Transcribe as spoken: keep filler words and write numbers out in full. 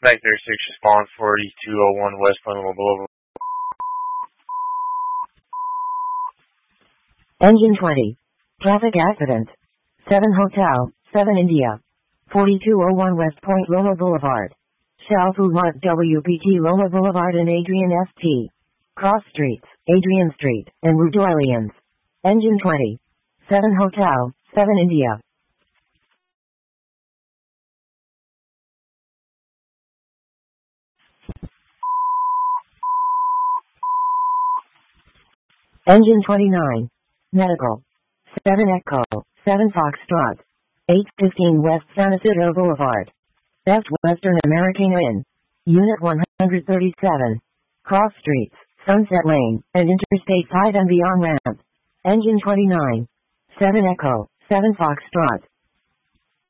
Vector six, respond forty-two oh one West Plentiful Boulevard. Engine twenty. Traffic accident. seven Hotel, seven India. forty-two oh one West Point Loma Boulevard. Shell Food Mart W P T Loma Boulevard and Adrian S T. Cross Streets, Adrian Street, and Route Orleans. Engine twenty. seven Hotel, seven India. Engine twenty-nine. Medical. seven Echo, seven Foxtrot. eight fifteen West San Isidro Boulevard. Best Western American Inn. Unit one hundred thirty-seven. Cross Streets, Sunset Lane, and Interstate five and beyond ramp. Engine twenty-nine. seven Echo, seven Foxtrot.